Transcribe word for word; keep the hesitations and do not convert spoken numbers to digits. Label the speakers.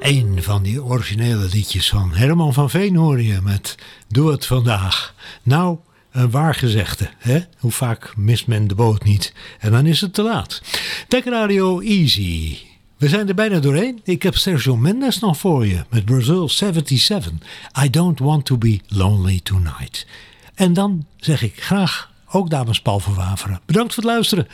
Speaker 1: Een van die originele liedjes van Herman van Veen hoor je met Doe het vandaag. Nou, een waar gezegde, hè? Hoe vaak mist men de boot niet? En dan is het te laat. Tech Radio Easy. We zijn er bijna doorheen. Ik heb Sergio Mendes nog voor je met Brazil zevenenzeventig. I don't want to be lonely tonight. En dan zeg ik graag, ook namens Paul van Waveren, bedankt voor het luisteren.